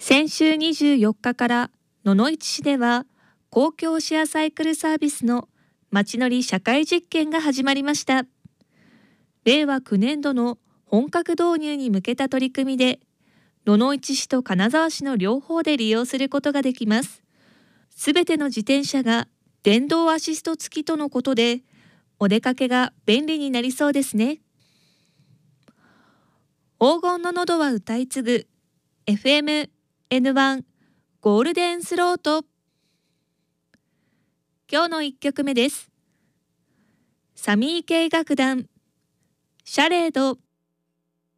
先週24日から野々市市では公共シェアサイクルサービスのまちのり社会実験が始まりました。令和9年度の本格導入に向けた取り組みで、野々市市と金沢市の両方で利用することができます。すべての自転車が電動アシスト付きとのことで、お出かけが便利になりそうですね。黄金の喉は歌い継ぐ FM N1 ゴールデンスロート。今日の1曲目です。サミー系楽団シャレード。